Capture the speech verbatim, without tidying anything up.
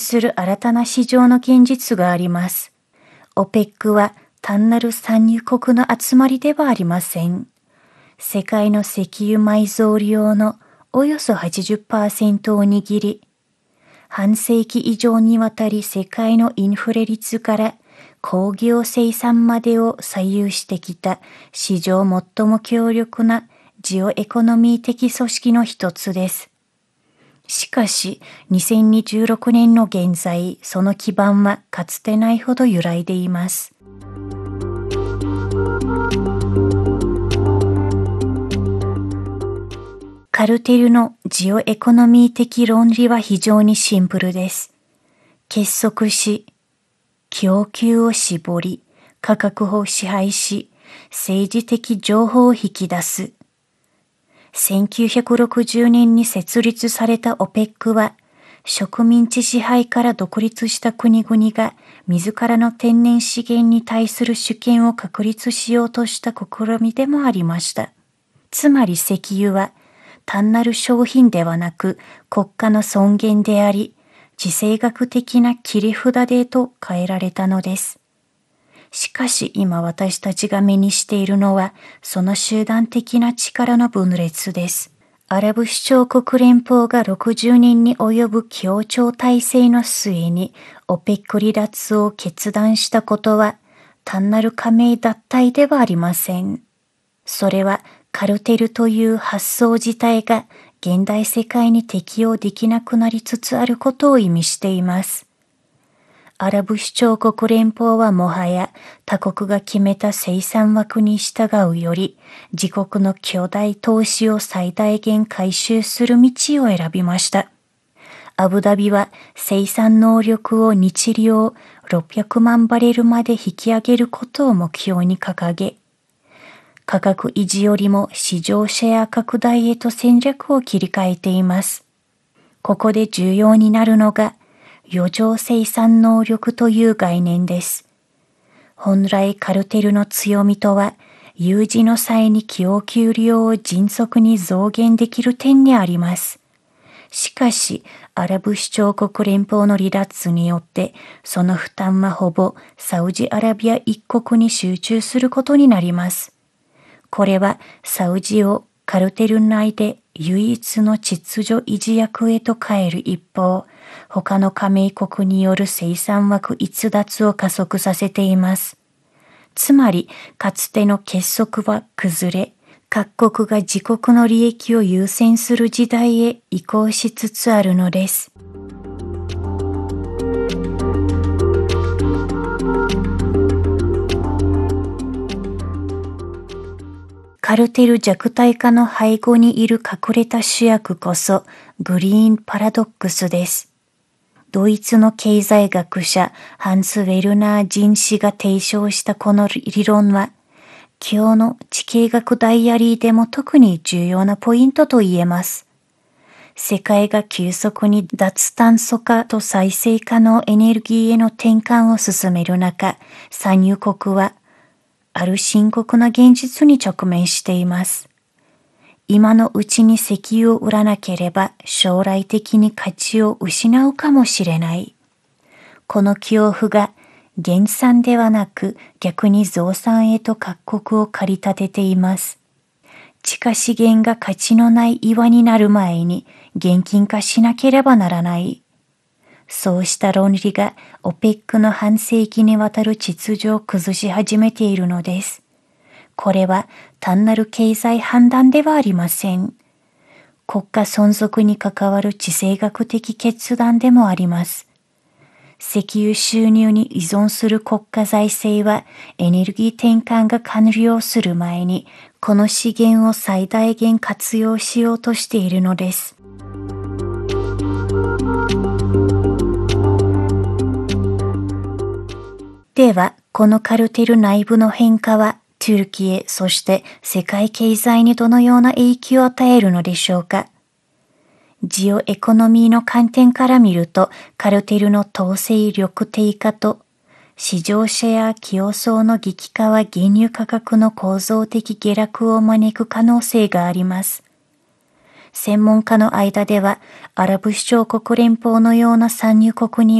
する新たな市場の現実があります。オペック は単なる産油国の集まりではありません。世界の石油埋蔵量のおよそ はちじゅっパーセント を握り、半世紀以上にわたり世界のインフレ率から工業生産までを左右してきた史上最も強力なジオエコノミー的組織の一つです。しかし、にせんにじゅうろくねんの現在、その基盤はかつてないほど揺らいでいます。カルテルのジオエコノミー的論理は非常にシンプルです。結束し、供給を絞り、価格を支配し、政治的情報を引き出す。せんきゅうひゃくろくじゅうねんに設立されたオペックは、植民地支配から独立した国々が自らの天然資源に対する主権を確立しようとした試みでもありました。つまり石油は、単なる商品ではなく国家の尊厳であり、地政学的な切り札でと変えられたのです。しかし今私たちが目にしているのは、その集団的な力の分裂です。アラブ首長国連邦がろくじゅうねんに及ぶ協調体制の末にオペック離脱を決断したことは、単なる加盟脱退ではありません。それは、カルテルという発想自体が現代世界に適用できなくなりつつあることを意味しています。アラブ首長国連邦はもはや他国が決めた生産枠に従うより自国の巨大投資を最大限回収する道を選びました。アブダビは生産能力を日量ろっぴゃくまんバレルまで引き上げることを目標に掲げ、価格維持よりも市場シェア拡大へと戦略を切り替えています。ここで重要になるのが余剰生産能力という概念です。本来カルテルの強みとは有事の際に供給量を迅速に増減できる点にあります。しかしアラブ首長国連邦の離脱によってその負担はほぼサウジアラビア一国に集中することになります。これはサウジをカルテル内で唯一の秩序維持役へと変える一方、他の加盟国による生産枠逸脱を加速させています。つまり、かつての結束は崩れ、各国が自国の利益を優先する時代へ移行しつつあるのです。カルテル弱体化の背後にいる隠れた主役こそグリーンパラドックスです。ドイツの経済学者ハンス・ウェルナー人氏が提唱したこの理論は、今日の地形学ダイアリーでも特に重要なポイントと言えます。世界が急速に脱炭素化と再生可能エネルギーへの転換を進める中、産油国はある深刻な現実に直面しています。今のうちに石油を売らなければ将来的に価値を失うかもしれない。この恐怖が減産ではなく逆に増産へと各国を駆り立てています。地下資源が価値のない岩になる前に現金化しなければならない。そうした論理がオペックの半世紀にわたる秩序を崩し始めているのです。これは単なる経済判断ではありません。国家存続に関わる地政学的決断でもあります。石油収入に依存する国家財政はエネルギー転換が完了する前にこの資源を最大限活用しようとしているのです。では、このカルテル内部の変化は、トルキエ、そして世界経済にどのような影響を与えるのでしょうか。ジオエコノミーの観点から見ると、カルテルの統制力低下と、市場シェア競争の激化は原油価格の構造的下落を招く可能性があります。専門家の間では、アラブ首長国連邦のような産油国に